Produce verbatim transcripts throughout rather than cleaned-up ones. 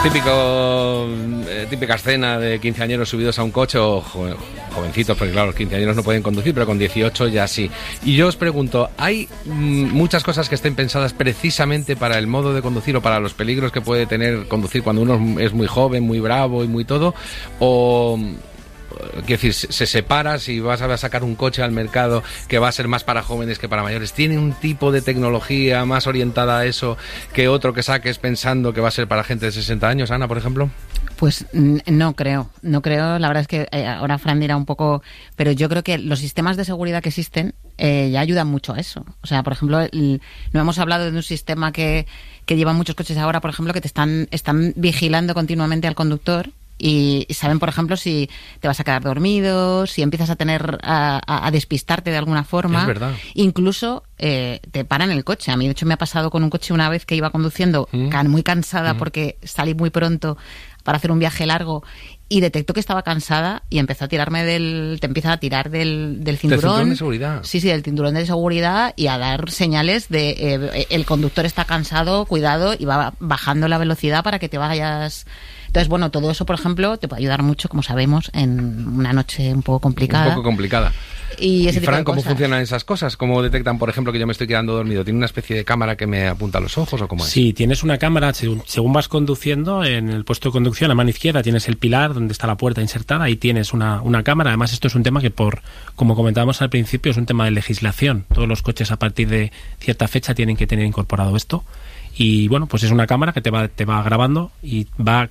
Típico, eh, típica escena de quinceañeros subidos a un coche o jo, jovencitos, porque claro, los quinceañeros no pueden conducir, pero con dieciocho ya sí. Y yo os pregunto, ¿hay mm, muchas cosas que estén pensadas precisamente para el modo de conducir o para los peligros que puede tener conducir cuando uno es muy joven, muy bravo y muy todo? ¿O quiero decir, se separa si vas a sacar un coche al mercado que va a ser más para jóvenes que para mayores? ¿Tiene un tipo de tecnología más orientada a eso que otro que saques pensando que va a ser para gente de sesenta años, Ana, por ejemplo? Pues no creo, no creo. La verdad es que eh, ahora Fran dirá un poco, pero yo creo que los sistemas de seguridad que existen eh, ya ayudan mucho a eso. O sea, por ejemplo, el, no hemos hablado de un sistema que, que llevan muchos coches ahora, por ejemplo, que te están, están vigilando continuamente al conductor. Y saben, por ejemplo, si te vas a quedar dormido, si empiezas a tener a, a, a despistarte de alguna forma. Es verdad. Incluso eh, te paran el coche. A mí, de hecho, me ha pasado con un coche una vez que iba conduciendo mm. can, muy cansada mm. porque salí muy pronto para hacer un viaje largo y detectó que estaba cansada y empezó a tirarme del... Te empieza a tirar del, del cinturón. ¿Del cinturón de seguridad? Sí, sí, del cinturón de seguridad y a dar señales de eh, el conductor está cansado, cuidado, y va bajando la velocidad para que te vayas... Entonces, bueno, todo eso, por ejemplo, te puede ayudar mucho, como sabemos, en una noche un poco complicada. Un poco complicada. Y, ese y Fran, tipo de ¿cómo cosas. funcionan esas cosas? ¿Cómo detectan, por ejemplo, que yo me estoy quedando dormido? ¿Tiene una especie de cámara que me apunta a los ojos o cómo es? Sí, tienes una cámara, según, según vas conduciendo, en el puesto de conducción, a mano izquierda, tienes el pilar donde está la puerta insertada y tienes una, una cámara. Además, esto es un tema que, por como comentábamos al principio, es un tema de legislación. Todos los coches a partir de cierta fecha tienen que tener incorporado esto. Y bueno, pues es una cámara que te va, te va grabando y va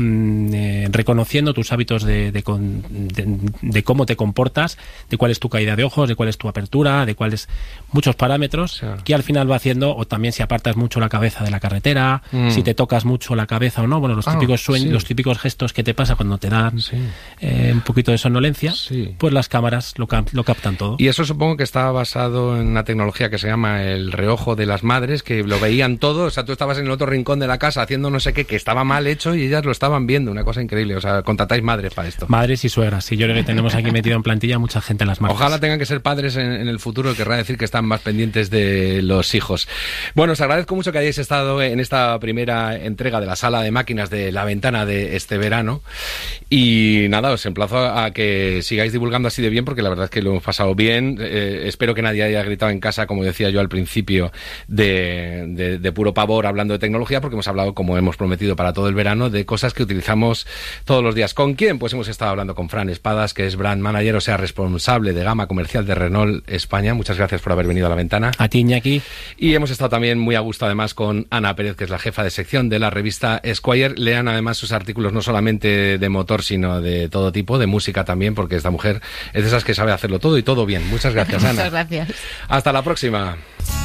Eh, reconociendo tus hábitos de, de, de, de cómo te comportas, de cuál es tu caída de ojos, de cuál es tu apertura, de cuáles muchos parámetros, sí. que al final va haciendo, o también si apartas mucho la cabeza de la carretera, mm. si te tocas mucho la cabeza o no, bueno, los típicos ah, sueños, sí. los típicos gestos que te pasa cuando te dan sí. eh, un poquito de somnolencia, sí. pues las cámaras lo, cap lo captan todo. Y eso supongo que está basado en una tecnología que se llama el reojo de las madres, que lo veían todo, o sea, tú estabas en el otro rincón de la casa haciendo no sé qué, que estaba mal hecho y ellas lo estaban estaban viendo, una cosa increíble. O sea, contratáis madres para esto. Madres y suegras, sí, yo creo que tenemos aquí metido en plantilla mucha gente en las marcas. Ojalá tengan que ser padres en, en el futuro, querrá decir que están más pendientes de los hijos. Bueno, os agradezco mucho que hayáis estado en esta primera entrega de la sala de máquinas de La Ventana de este verano. Y nada, os emplazo a que sigáis divulgando así de bien, porque la verdad es que lo hemos pasado bien. Eh, espero que nadie haya gritado en casa, como decía yo al principio, de, de, de puro pavor hablando de tecnología, porque hemos hablado, como hemos prometido para todo el verano, de cosas que utilizamos todos los días. ¿Con quién? Pues hemos estado hablando con Fran Espadas, que es brand manager, o sea, responsable de gama comercial de Renault España. Muchas gracias por haber venido a La Ventana. A ti, Iñaki. Y hemos estado también muy a gusto, además, con Ana Pérez, que es la jefa de sección de la revista Esquire. Lean además sus artículos no solamente de motor, sino de todo tipo, de música también, porque esta mujer es de esas que sabe hacerlo todo y todo bien. Muchas gracias, Ana. Muchas gracias. Hasta la próxima.